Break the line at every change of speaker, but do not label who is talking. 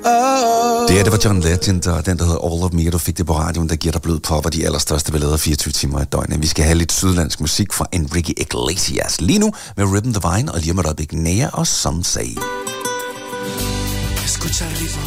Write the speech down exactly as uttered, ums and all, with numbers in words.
Oh. Det her, det var John Legend, og den, der hedder All of Me, og du fik det på radioen, der giver dig blød pop og de allerstørste ballader fireogtyve timer i døgnet. Vi skal have lidt sydlandsk musik fra Enrique Iglesias. Lige nu med Rhythm Divine, og lige om et øjeblik Nea og Some Say.
Escucha el ritmo.